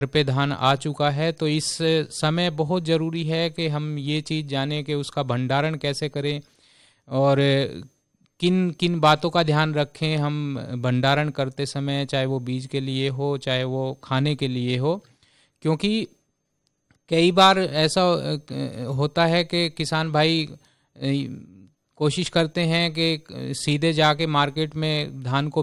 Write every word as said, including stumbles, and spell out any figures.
पे धान आ चुका है, तो इस समय बहुत ज़रूरी है कि हम ये चीज़ जानें कि उसका भंडारण कैसे करें और किन किन बातों का ध्यान रखें हम भंडारण करते समय, चाहे वो बीज के लिए हो चाहे वो खाने के लिए हो। क्योंकि कई बार ऐसा होता है कि किसान भाई कोशिश करते हैं कि सीधे जाके मार्केट में धान को